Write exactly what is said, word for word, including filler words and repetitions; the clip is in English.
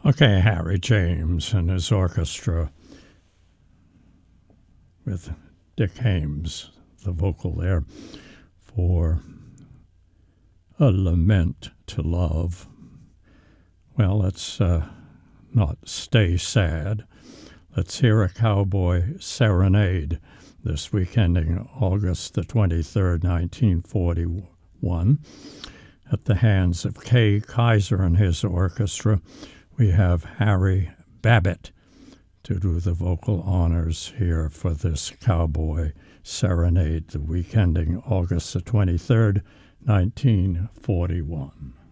Okay, Harry James and his orchestra with Dick Hames, the vocal there, for A Lament to Love. Well, let's uh, not stay sad. Let's hear a cowboy serenade this week ending August the twenty-third, nineteen forty-one. At the hands of Kay Kaiser and his orchestra, we have Harry Babbitt to do the vocal honors here for this cowboy serenade, the week ending August the twenty-third, nineteen forty-one.